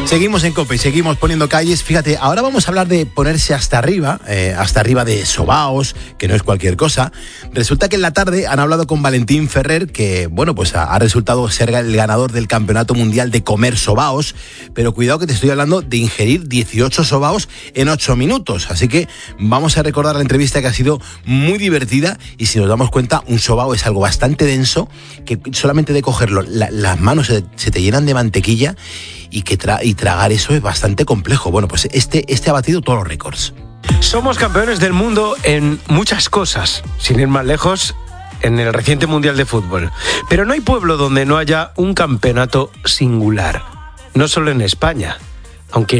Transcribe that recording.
Seguimos en COPE, seguimos poniendo calles. Fíjate, ahora vamos a hablar de ponerse hasta arriba de sobaos, que no es cualquier cosa. Resulta que en la tarde han hablado con Valentín Ferrer, que bueno, pues ha resultado ser el ganador del Campeonato Mundial de comer sobaos, pero cuidado que te estoy hablando de ingerir 18 sobaos en 8 minutos. Así que vamos a recordar la entrevista, que ha sido muy divertida, y si nos damos cuenta, un sobao es algo bastante denso, que solamente de cogerlo las manos se te llenan de mantequilla, y tragar eso es bastante complejo. Bueno, pues este ha batido todos los récords. Somos campeones del mundo en muchas cosas, sin ir más lejos, en el reciente Mundial de Fútbol. Pero no hay pueblo donde no haya un campeonato singular, no solo en España, aunque